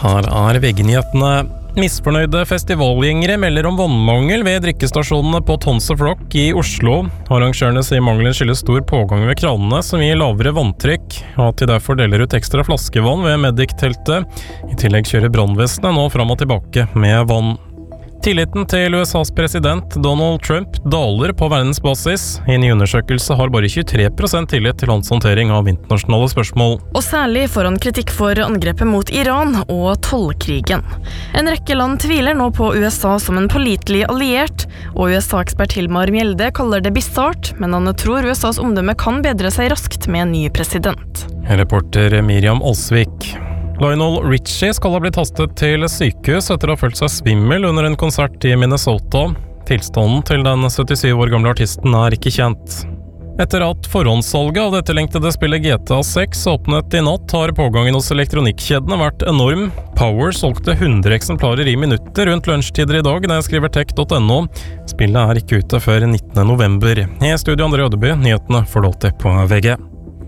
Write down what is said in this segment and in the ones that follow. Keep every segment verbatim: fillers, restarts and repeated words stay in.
Her er V G-nyhetene. Misfornøyde festivalgjengere melder om vannmangel ved drikkestasjonene på Tons of Rock i Oslo. Arrangørene sier mangelen skyldes stor pågang ved kranene som gir lavere vanntrykk, og at de derfor deler ut ekstra flaskevann ved Medic-teltet. I tillegg kjører brannvesenet nå fram og tilbake med vann. Tilliten til U S A's president Donald Trump daler på verdensbasis. I en ny undersøkelse har bare tjuetre prosent tillit til hans håndtering av internasjonale spørsmål. Og særlig får han kritikk for angrepet mot Iran og tollkrigen. En rekke land tviler nå på U S A som en pålitelig alliert, og U S A-ekspert Hilmar Mjelde kaller det bizarrt, men han tror U S A's omdømme kan bedre seg raskt med en ny president. Reporter Miriam Olsvik. Lionel Richie skal ha blitt hastet til sykehus etter å ha følt seg svimmel under en konsert i Minnesota. Tilstanden til den syttisyv år gamle artisten er ikke kjent. Etter at forhåndssalget av det etterlengtede spillet G T A seks åpnet i natt, har pågangen hos elektronikkjedene vært enorm. Power solgte hundre eksemplarer i minutter rundt lunsjtider i dag, det skriver tech punktum no. Spillet er ikke ute før nittende november. I studio André Ødeby, nyhetene får du alltid på V G.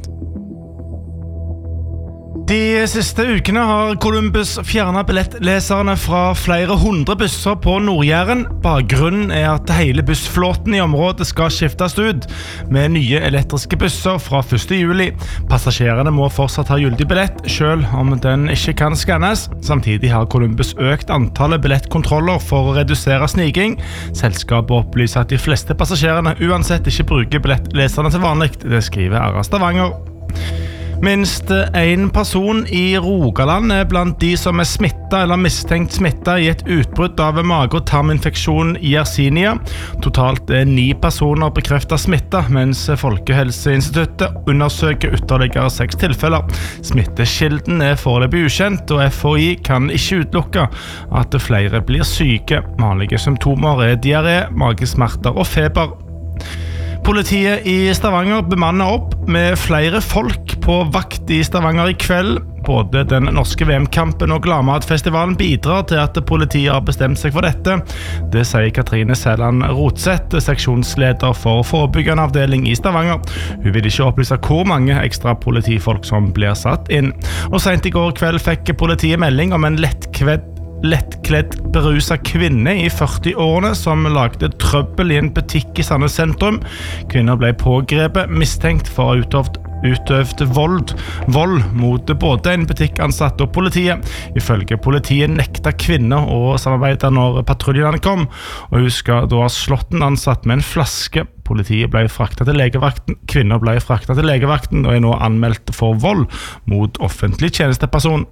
De siste ukene har Columbus fjernet billettleserne fra flere hundre busser på Nord-Jæren. Bakgrunnen er at hele bussflåten i området skal skiftes ut med nye elektriske busser fra første juli. Passasjerene må fortsatt ha gyldig billett, selv om den ikke kan skannes. Samtidig har Columbus økt antallet billettkontroller for å redusere sniking. Selskapet opplyser at de fleste passasjerene uansett ikke bruker billettleserne til vanlig. Det skriver R A Stavanger. Minst en person i Rogaland er blant de som er smittet eller mistenkt smittet i et utbrudd av mage- og tarminfeksjon i Yersinia. Totalt er ni personer bekreftet smittet, mens Folkehelseinstituttet undersøker ytterligere seks tilfeller. Smittekilden er foreløpig ukjent, og F H I kan ikke utelukke at flere blir syke. Vanlige symptomer er diaré, magesmerter og feber. Politiet i Stavanger bemanner opp med flere folk på vakt i Stavanger i kveld. Både den norske V M-kampen og Gladmatfestivalen bidrar til at politiet har bestemt seg for dette. Det sier Katrine Sæland Rotseth, seksjonsleder for forebyggende avdeling i Stavanger. Hun vil ikke opplyse hvor mange ekstra politifolk som blir satt inn. Og sent i går kveld fikk politiet melding om en lettkvedd lettkledd beruset kvinne i førti-årene som lagde trøbbel i en butikk i Sandnes sentrum. Kvinner ble pågrepet, mistenkt for å ha utøvd, utøvd vold, vold mot både en butikkansatt og politiet. Ifølge politiet nekta kvinner å samarbeide når patruljene kom, og hun skal da ha slått en ansatt med en flaske. Politiet ble fraktet til legevakten, kvinner ble fraktet til legevakten og er nå anmeldt for vold mot offentlig tjenesteperson.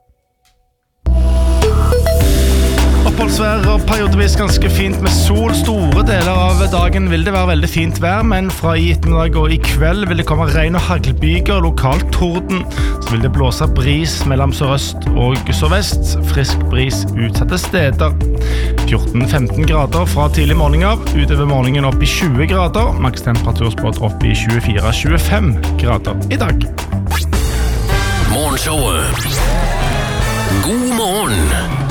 Oppholdsvær og periodevis ganske fint med sol. Store deler av dagen vil det være veldig fint vær, men fra i ettermiddag og i kveld vil det komme regn og haglbyger, lokalt torden. Så vil det blåse bris mellom sørøst og sørvest, frisk bris utsatte steder. fjorten til femten grader fra tidlig morgen av, utover morgenen opp i tjue grader, maks temperaturspådd opp i tjuefire til tjuefem grader i dag. Morgenshowet. God morgen!